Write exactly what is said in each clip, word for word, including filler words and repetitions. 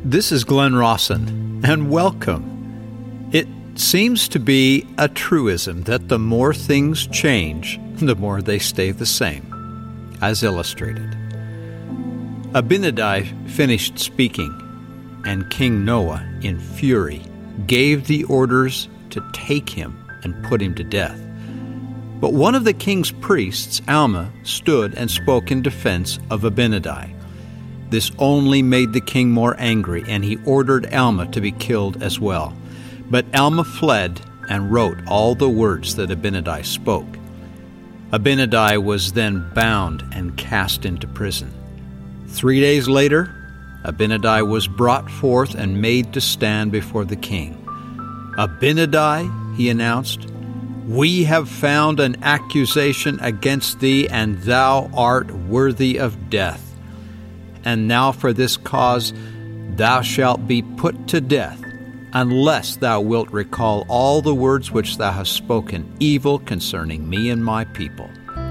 This is Glenn Rawson, and welcome. It seems to be a truism that the more things change, the more they stay the same, as illustrated. Abinadi finished speaking, and King Noah, in fury, gave the orders to take him and put him to death. But one of the king's priests, Alma, stood and spoke in defense of Abinadi. This only made the king more angry, and he ordered Alma to be killed as well. But Alma fled and wrote all the words that Abinadi spoke. Abinadi was then bound and cast into prison. Three days later, Abinadi was brought forth and made to stand before the king. "Abinadi," he announced, "we have found an accusation against thee, and thou art worthy of death. And now for this cause thou shalt be put to death, unless thou wilt recall all the words which thou hast spoken evil concerning me and my people."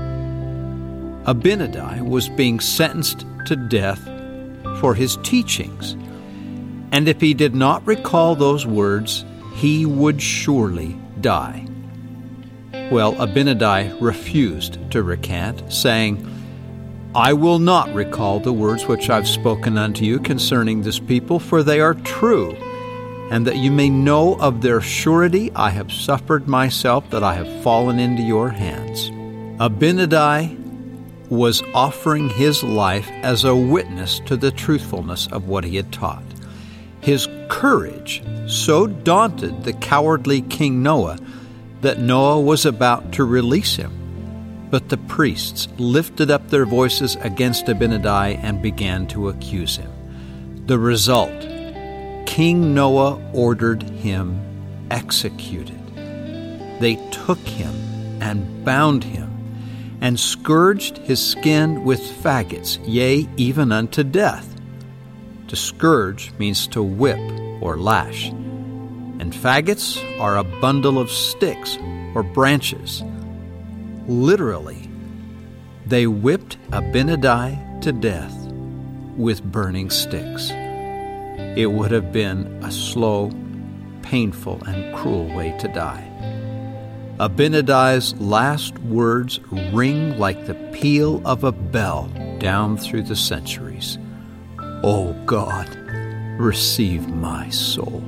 Abinadi was being sentenced to death for his teachings, and if he did not recall those words, he would surely die. Well, Abinadi refused to recant, saying, "I will not recall the words which I've spoken unto you concerning this people, for they are true, and that you may know of their surety I have suffered myself that I have fallen into your hands." Abinadi was offering his life as a witness to the truthfulness of what he had taught. His courage so daunted the cowardly King Noah that Noah was about to release him. But the priests lifted up their voices against Abinadi and began to accuse him. The result, King Noah ordered him executed. They took him and bound him and scourged his skin with faggots, yea, even unto death. To scourge means to whip or lash, and faggots are a bundle of sticks or branches. Literally, they whipped Abinadi to death with burning sticks. It would have been a slow, painful, and cruel way to die. Abinadi's last words ring like the peal of a bell down through the centuries. "O God, receive my soul."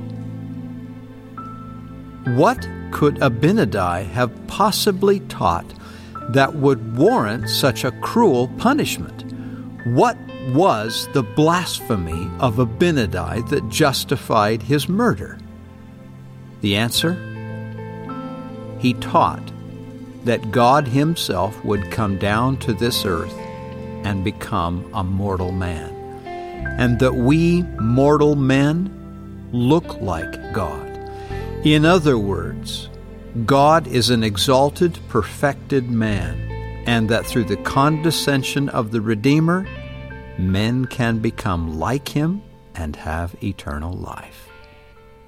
What could Abinadi have possibly taught that would warrant such a cruel punishment? What was the blasphemy of Abinadi that justified his murder? The answer? He taught that God himself would come down to this earth and become a mortal man, and that we mortal men look like God. In other words, God is an exalted, perfected man, and that through the condescension of the Redeemer, men can become like him and have eternal life.